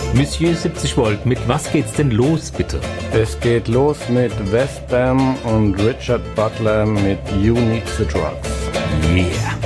Monsieur 70 Volt, mit was geht's denn los, bitte? Es geht los mit West Bam und Richard Butler mit You Need the Drugs. Yeah.